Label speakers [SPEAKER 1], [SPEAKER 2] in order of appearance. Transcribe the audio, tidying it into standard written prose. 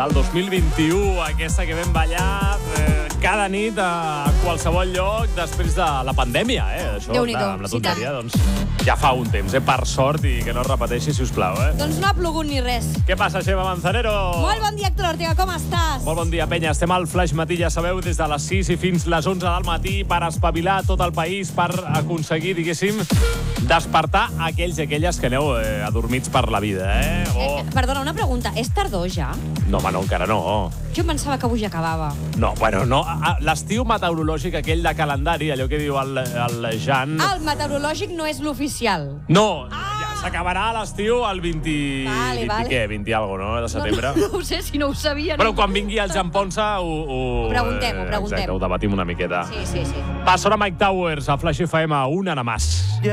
[SPEAKER 1] del 2021, aquesta que vam ballar cada nit a qualsevol lloc després de la pandèmia, Això,
[SPEAKER 2] Déu-n'hi-do,
[SPEAKER 1] amb la
[SPEAKER 2] sí,
[SPEAKER 1] tonteria, doncs ja fa un temps, per sort, i que no es repeteixi, si us plau,
[SPEAKER 2] Doncs no ha plogut ni res.
[SPEAKER 1] Què passa, Xema Manzanero?
[SPEAKER 2] Molt bon dia, Héctor Ortega, com estàs?
[SPEAKER 1] Molt bon dia, penya. Estem al Flash Matí, ja sabeu, des de les 6 i fins les 11 del matí per espavilar tot el país, per aconseguir, diguéssim, despertar aquells i aquelles que aneu adormits per la vida,
[SPEAKER 2] Perdona, una pregunta. És tardor ja?
[SPEAKER 1] No, home, no, encara no.
[SPEAKER 2] Jo pensava que avui ja acabava.
[SPEAKER 1] No, bueno, no. L'estiu meteorològic, aquell de calendari, allò que diu el Jan...
[SPEAKER 2] El meteorològic no és l'oficial.
[SPEAKER 1] No, ja s'acabarà l'estiu el 20...
[SPEAKER 2] Vale.
[SPEAKER 1] 20 què? 20 i alguna cosa, no? De setembre.
[SPEAKER 2] No ho sé, si no ho sabia.
[SPEAKER 1] Però quan vingui el Jan Ponsa ho
[SPEAKER 2] preguntem.
[SPEAKER 1] Exacte, ho debatim una miqueta.
[SPEAKER 2] Sí.
[SPEAKER 1] Va, sona Mike Towers a Flash FM, una nada más.